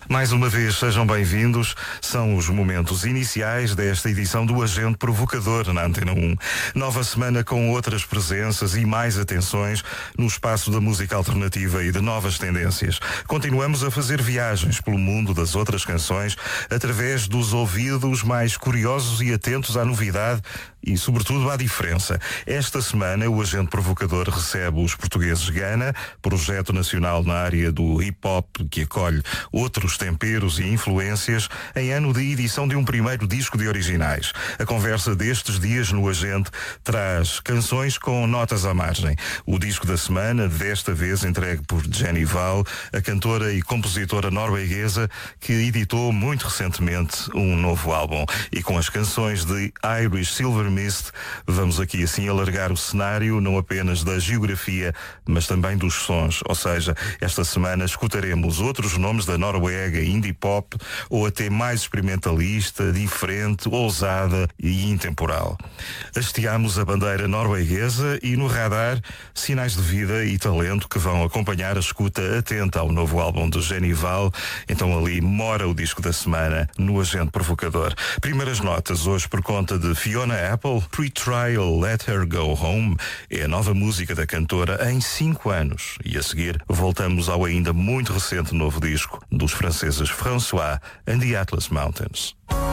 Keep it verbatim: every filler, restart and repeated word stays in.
Mais uma vez, sejam bem-vindos. São os momentos iniciais desta edição do Agente Provocador na Antena um. Nova semana com outras presenças e mais atenções no espaço da música alternativa e de novas tendências. Continuamos a fazer viagens pelo mundo das outras canções através dos ouvidos mais curiosos e atentos à novidade e, sobretudo, à diferença. Esta semana, o Agente Provocador recebe os portugueses Gana, projeto nacional na área do hip-hop que acolhe outros temperos e influências em ano de edição de um primeiro disco de originais. A conversa destes dias no Agente traz canções com notas à margem. O disco da semana, desta vez entregue por Jenny Val, a cantora e compositora norueguesa que editou muito recentemente um novo álbum. E com as canções de Irish Silver Mist, vamos aqui assim alargar o cenário não apenas da geografia, mas também dos sons. Ou seja, esta semana escutaremos outros nomes da Noruega, indie pop, ou até mais experimentalista, diferente, ousada e intemporal. Hasteamos a bandeira norueguesa e no radar sinais de vida e talento que vão acompanhar a escuta atenta ao novo álbum do Genival. Então ali mora o disco da semana no Agente Provocador. Primeiras notas hoje por conta de Fiona Apple. Pre-Trial Let Her Go Home é a nova música da cantora em cinco anos. E a seguir voltamos ao ainda muito recente novo disco dos franceses François and the Atlas Mountains.